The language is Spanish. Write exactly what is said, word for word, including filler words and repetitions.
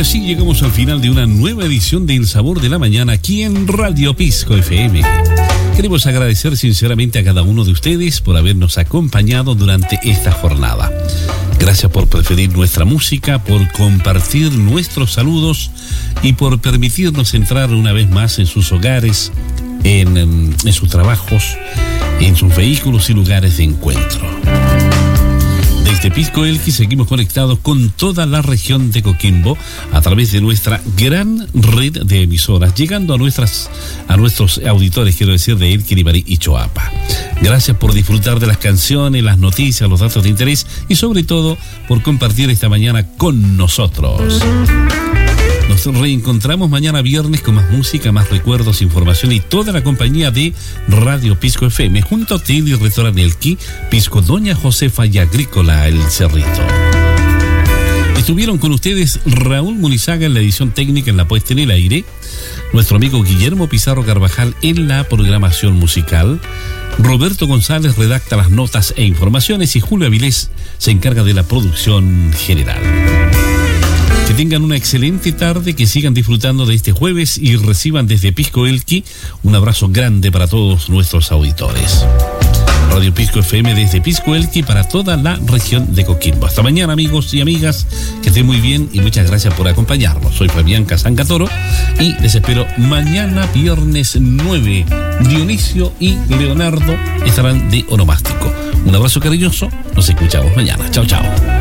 así llegamos al final de una nueva edición de El Sabor de la Mañana aquí en Radio Pisco F M. Queremos agradecer sinceramente a cada uno de ustedes por habernos acompañado durante esta jornada. Gracias por preferir nuestra música, por compartir nuestros saludos y por permitirnos entrar una vez más en sus hogares, en, en sus trabajos, en sus vehículos y lugares de encuentro. Desde Pisco Elqui seguimos conectados con toda la región de Coquimbo a través de nuestra gran red de emisoras, llegando a nuestras a nuestros auditores, quiero decir, de Elqui, Limarí y Choapa. Gracias por disfrutar de las canciones, las noticias, los datos de interés y sobre todo por compartir esta mañana con nosotros. Nos reencontramos mañana viernes con más música, más recuerdos, información y toda la compañía de Radio Pisco F M junto a Tili Restaurant Elqui, Pisco Doña Josefa y Agrícola El Cerrito. Estuvieron con ustedes Raúl Munizaga en la edición técnica, en la puesta en el aire, nuestro amigo Guillermo Pizarro Carvajal en la programación musical, Roberto González redacta las notas e informaciones y Julio Avilés se encarga de la producción general. Que tengan una excelente tarde, que sigan disfrutando de este jueves y reciban desde Pisco Elqui un abrazo grande para todos nuestros auditores. Radio Pisco F M desde Pisco Elqui para toda la región de Coquimbo. Hasta mañana, amigos y amigas, que estén muy bien y muchas gracias por acompañarnos. Soy Fabián Casancatoro y les espero mañana viernes nueve. Dionisio y Leonardo estarán de onomástico. Un abrazo cariñoso, nos escuchamos mañana. Chao, chao.